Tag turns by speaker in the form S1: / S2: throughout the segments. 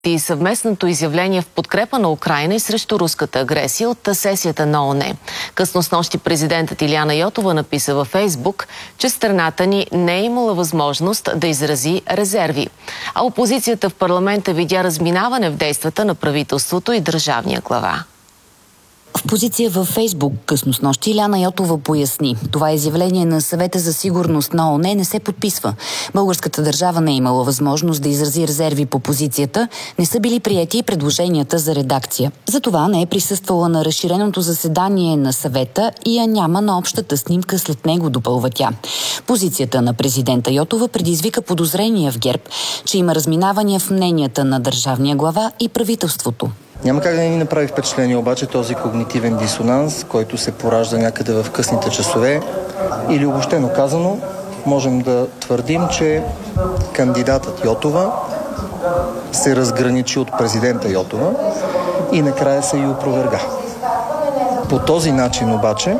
S1: и съвместното изявление в подкрепа на Украйна и срещу руската агресия от сесията на ООН. Късно снощи президентът Илияна Йотова написа във Фейсбук, че страната ни не е имала възможност да изрази резерви. А опозицията в парламента видя разминаване в действията на правителството и държавния глава.
S2: В позиция във Фейсбук късно снощи Илияна Йотова поясни. Това изявление на Съвета за сигурност на ООН не се подписва. Българската държава не е имала възможност да изрази резерви по позицията, не са били приети и предложенията за редакция. Затова не е присъствала на разширеното заседание на Съвета и я няма на общата снимка след него, допълва тя. Позицията на президента Йотова предизвика подозрения в ГЕРБ, че има разминавания в мненията на държавния глава и правителството.
S3: Няма как да не ни направи впечатление обаче този когнитивен дисонанс, който се поражда някъде в късните часове. Или обобщено казано, можем да твърдим, че кандидатът Йотова се разграничи от президента Йотова и накрая се и опроверга. По този начин обаче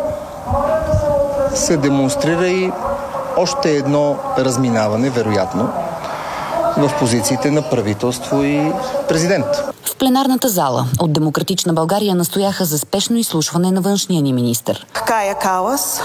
S3: се демонстрира и още едно разминаване, вероятно, в позициите на правителство и президент.
S2: В пленарната зала от Демократична България настояха за спешно изслушване на външния ни министър.
S4: Кая Калас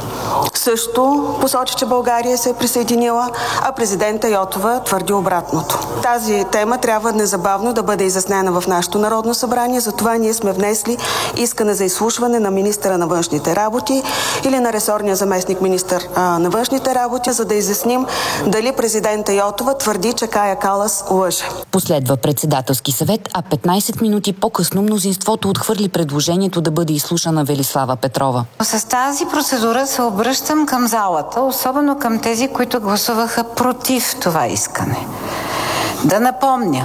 S4: също посочи, че България се е присъединила, а президента Йотова твърди обратното. Тази тема трябва незабавно да бъде изяснена в нашето Народно събрание, затова ние сме внесли искане за изслушване на министъра на външните работи или на ресорния заместник министър на външните работи, за да изясним дали президента Йотова твърди, че Кая Калас лъже.
S2: Последва председателски съвет, а 15 минути по-късно мнозинството отхвърли предложението да бъде изслушана Велислава Петрова.
S5: С тази процедура се обръщам към залата, особено към тези, които гласуваха против това искане. Да напомня,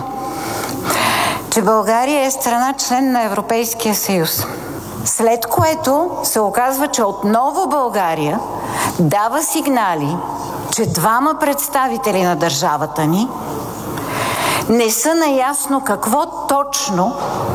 S5: че България е страна член на Европейския съюз. След което се оказва, че отново България дава сигнали, че двама представители на държавата ни не са наясно какво точно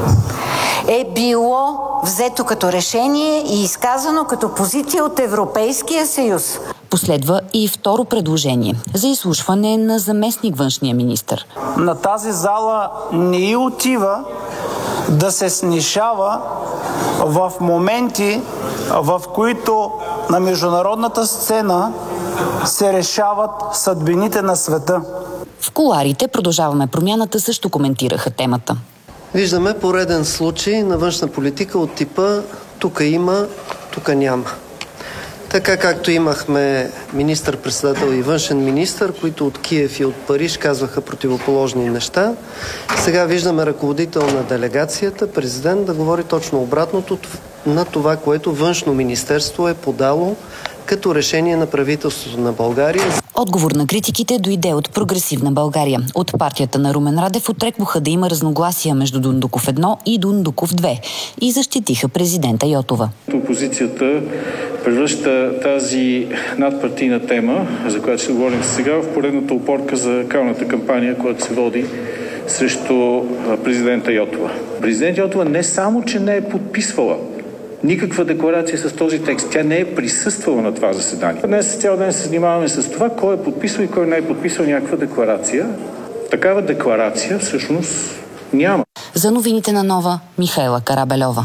S5: е било взето като решение и изказано като позиция от Европейския съюз.
S2: Последва и второ предложение за изслушване на заместник външния министър.
S6: На тази зала не й отива да се снишава в моменти, в които на международната сцена се решават съдбините на света.
S2: В кулоарите Продължаваме промяната също коментираха темата.
S7: Виждаме пореден случай на външна политика от типа тук има, тук няма. Така както имахме министър-председател и външен министър, които от Киев и от Париж казваха противоположни неща. Сега виждаме ръководител на делегацията, президент, да говори точно обратното на това, което външно министерство е подало като решение на правителството на България.
S2: Отговор на критиките дойде от Прогресивна България. От партията на Румен Радев отрекоха да има разногласия между Дундуков 1 и Дундуков 2 и защитиха президента Йотова.
S8: Опозицията превръща тази надпартийна тема, за която ще говорим сега, в поредната опорка за калната кампания, която се води срещу президента Йотова. Президент Йотова не само, че не е подписвала никаква декларация с този текст. Тя не е присъствала на това заседание. Днес цял ден се занимаваме с това, кой е подписал и кой не е подписал някаква декларация. Такава декларация всъщност няма.
S2: За новините на Нова, Михайла Карабельова.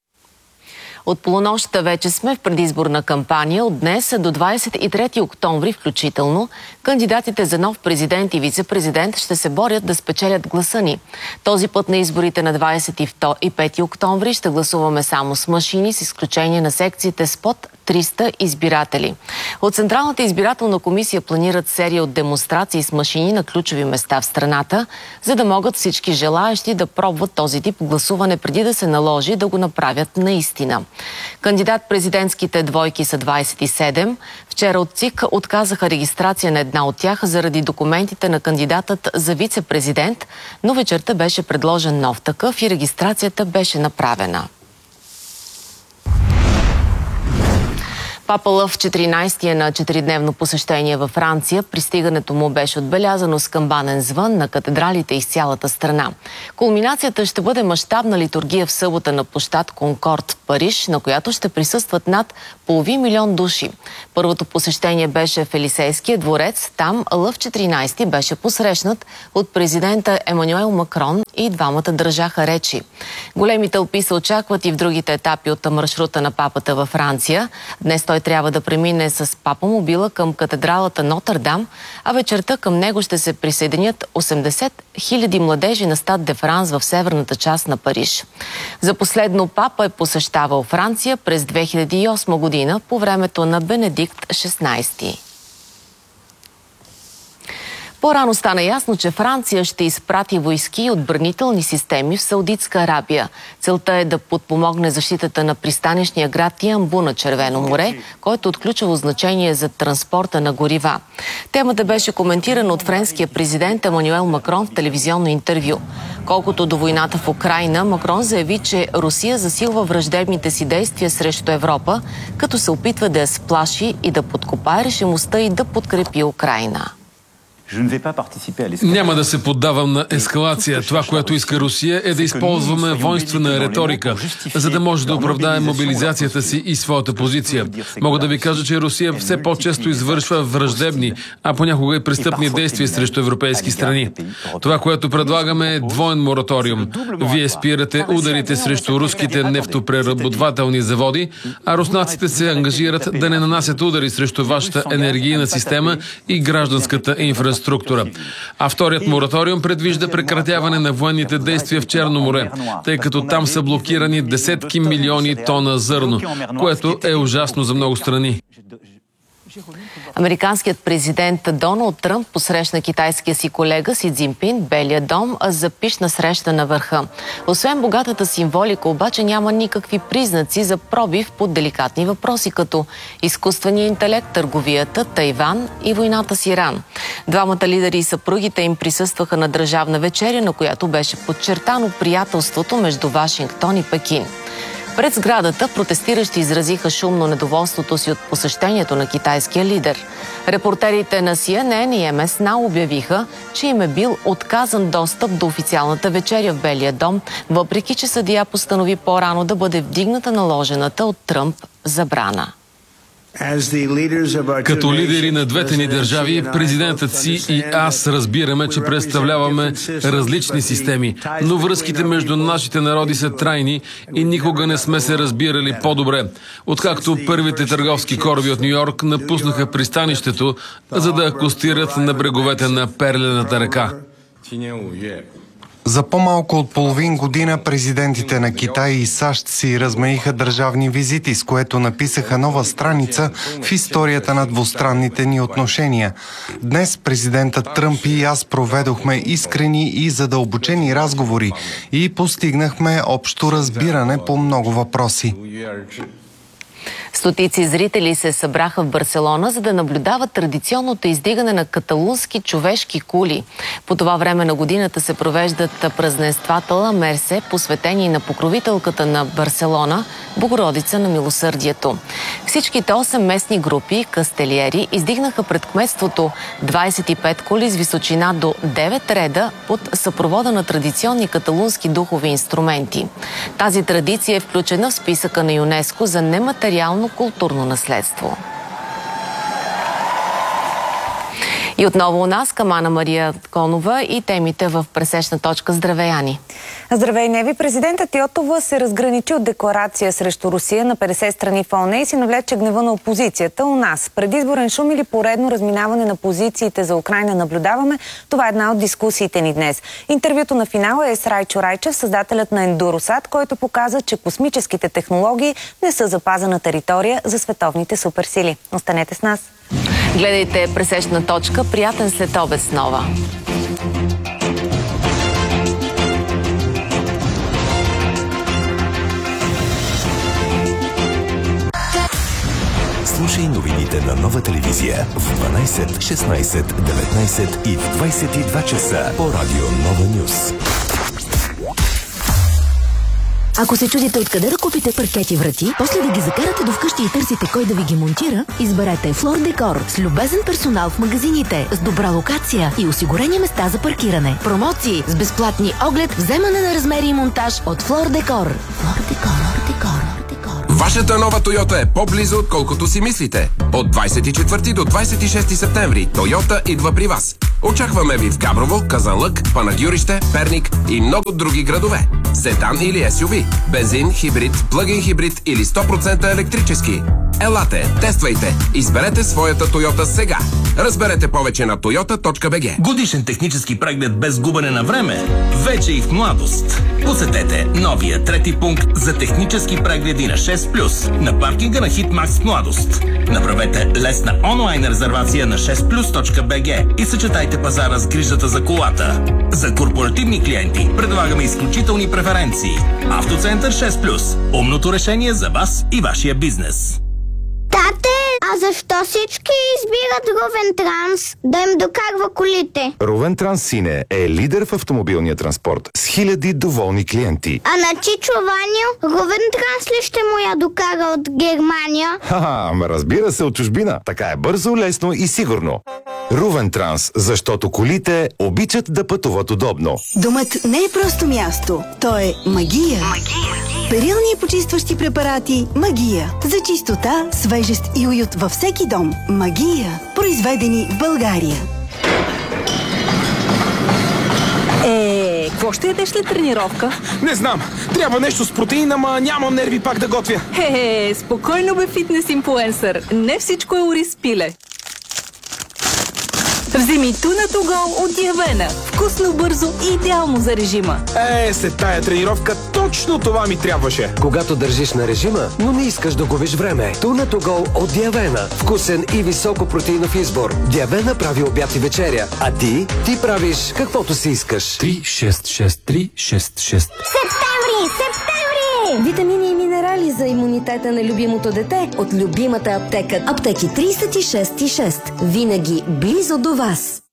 S1: От полунощта вече сме в предизборна кампания. От днес до 23 октомври включително кандидатите за нов президент и вице-президент ще се борят да спечелят гласа ни. Този път на изборите на 25 октомври ще гласуваме само с машини, с изключение на секциите с под 300 избиратели. От Централната избирателна комисия планират серия от демонстрации с машини на ключови места в страната, за да могат всички желаещи да пробват този тип гласуване преди да се наложи да го направят наистина. Кандидат-президентските двойки са 27. Вчера от ЦИК отказаха регистрация на една от тях заради документите на кандидатът за вице-президент, но вечерта беше предложен нов такъв и регистрацията беше направена. Папа Лъв 14 е на 4-дневно посещение във Франция. Пристигането му беше отбелязано с камбанен звън на катедралите из цялата страна. Кулминацията ще бъде мащабна литургия в събота на площад Конкорд, Париж, на която ще присъстват над 500 000 души. Първото посещение беше в Елисейския дворец. Там Лъв 14 беше посрещнат от президента Емануел Макрон и двамата държаха речи. Големи тълпи се очакват и в другите етапи от маршрута на папата във Франция. Днес той трябва да премине с папомобила към катедралата Нотърдам, а вечерта към него ще се присъединят 80 000 младежи на Стад де Франс в северната част на Париж. За последно папа е посещавал Франция през 2008 година по времето на Бенедикт XVI. По-рано стана ясно, че Франция ще изпрати войски и отбранителни системи в Саудитска Арабия. Целта е да подпомогне защитата на пристанищния град Ямбу на Червено море, който е от ключово значение за транспорта на горива. Темата беше коментирана от френския президент Емануел Макрон в телевизионно интервю. Колкото до войната в Украйна, Макрон заяви, че Русия засилва враждебните си действия срещу Европа, като се опитва да я сплаши и да подкопае решимостта и да подкрепи Украйна.
S9: Няма да се поддавам на ескалация. Това, което иска Русия, е да използваме воинствена риторика, за да може да оправдае мобилизацията си и своята позиция. Мога да ви кажа, че Русия все по-често извършва враждебни, а понякога и престъпни действия срещу европейски страни. Това, което предлагаме, е двоен мораториум. Вие спирате ударите срещу руските нефтопреработвателни заводи, а руснаците се ангажират да не нанасят удари срещу вашата енергийна система и гражданската инфраструктура. А вторият мораториум предвижда прекратяване на военните действия в Черно море, тъй като там са блокирани десетки милиони тона зърно, което е ужасно за много страни.
S1: Американският президент Доналд Тръмп посрещна китайския си колега Си Цзинпин в Белия дом за пищна среща на върха. Освен богатата символика, обаче няма никакви признаци за пробив по деликатни въпроси, като изкуствения интелект, търговията, Тайван и войната с Иран. Двамата лидери и съпругите им присъстваха на държавна вечеря, на която беше подчертано приятелството между Вашингтон и Пекин. Пред сградата протестиращи изразиха шумно недоволството си от посещението на китайския лидер. Репортерите на CNN и МС Now обявиха, че им е бил отказан достъп до официалната вечеря в Белия дом, въпреки че съдия постанови по-рано да бъде вдигната наложената от Тръмп забрана.
S9: Като лидери на двете ни държави, президентът си и аз разбираме, че представляваме различни системи, но връзките между нашите народи са трайни и никога не сме се разбирали по-добре, откакто първите търговски кораби от Ню-Йорк напуснаха пристанището, за да акостират на бреговете на Перлената река.
S10: За по-малко от половин година президентите на Китай и САЩ си размениха държавни визити, с което написаха нова страница в историята на двустранните ни отношения. Днес президентът Тръмп и аз проведохме искрени и задълбочени разговори и постигнахме общо разбиране по много въпроси.
S1: Стотици зрители се събраха в Барселона, за да наблюдават традиционното издигане на каталунски човешки кули. По това време на годината се провеждат празненствата Ла Мерсе, посветени на покровителката на Барселона, Богородица на милосърдието. Всичките 8 местни групи, кастелиери, издигнаха пред кметството 25 кули с височина до 9 реда под съпровода на традиционни каталунски духови инструменти. Тази традиция е включена в списъка на ЮНЕСКО за нематериално културно наследство. И отново у нас към Ана Мария Конова и темите в пресечна точка. Здравей, Ани!
S11: Здравей, Неви! Президентът Йотова се разграничи от декларация срещу Русия на 50 страни в ООН и си навлече гнева на опозицията у нас. Предизборен шум или поредно разминаване на позициите за Украйна наблюдаваме? Това е една от дискусиите ни днес. Интервюто на финала е с Райчо Райчев, създателят на Ендуросат, който показа, че космическите технологии не са запазена територия за световните суперсили. Останете с нас!
S1: Гледайте пресечна точка. Приятен следобед с нова!
S12: Слушай новините на Нова телевизия в 12, 16, 19 и в 22 часа по радио Нова Нюс.
S13: Ако се чудите откъде да купите паркети врати, после да ги закарате до вкъщи и търсите кой да ви ги монтира, изберете Флор Декор с любезен персонал в магазините, с добра локация и осигурени места за паркиране. Промоции с безплатни оглед, вземане на размери и монтаж от Флор Декор. Флор Декор.
S14: Вашата нова Тойота е по-близо, отколкото си мислите. От 24 до 26 септември Тойота идва при вас. Очакваме ви в Габрово, Казанлък, Панагюрище, Перник и много други градове. Седан или SUV, бензин, хибрид, плъгин хибрид или 100% електрически. Елате, тествайте, изберете своята Тойота сега. Разберете повече на toyota.bg.
S15: Годишен технически преглед без губене на време. Вече и в младост. Посетете новия трети пункт за технически прегледи на 6+, на паркинга на Хитмакс младост. Направете лесна онлайн резервация на 6plus.bg и съчетайте пазара с грижата за колата. За корпоративни клиенти предлагаме изключителни преференции. Автоцентър 6+. Умното решение за вас и вашия бизнес.
S16: Тате, а защо всички избират Рувен Транс да им докарва колите?
S17: Рувен Транс, сине, е лидер в автомобилния транспорт с хиляди доволни клиенти.
S16: А на Чичо Ваню, Рувен Транс ли ще му я докара от Германия?
S17: Ха-ха, разбира се, от чужбина. Така е бързо, лесно и сигурно. Рувен Транс, защото колите обичат да пътуват удобно.
S18: Домът не е просто място, то е магия. Перилни и почистващи препарати „Магия“. За чистота, свежест и уют във всеки дом. „Магия“. Произведени в България.
S19: Какво ще ядеш след тренировка?
S20: Не знам. Трябва нещо с протеин, ама нямам нерви пак да готвя.
S19: Спокойно бе, фитнес инфлуенсър. Не всичко е ориз пиле. Вземи Туна To Go от Явена. Вкусно, бързо и идеално за режима.
S20: След тая тренировка точно това ми трябваше.
S21: Когато държиш на режима, но не искаш да губиш време. Туна To Go от Явена. Вкусен и високо протеинов избор. Явена прави обяд и вечеря. А ти правиш каквото си искаш.
S22: 3-6-6-3-6-6.
S13: Септември! Витамини и минерали за имунитета на любимото дете от любимата аптека. Аптеки 36 и 6. Винаги близо до вас.